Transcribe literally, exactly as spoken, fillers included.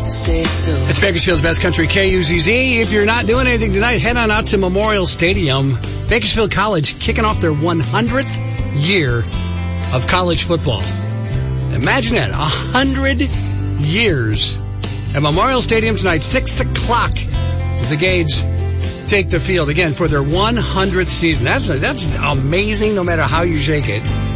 say so. It's Bakersfield's Best Country, K U Z Z. If you're not doing anything tonight, head on out to Memorial Stadium. Bakersfield College kicking off their one hundredth year of college football. Imagine that, one hundred years. At Memorial Stadium tonight, six o'clock, the Gades take the field again for their one hundredth season. That's that's amazing no matter how you shake it.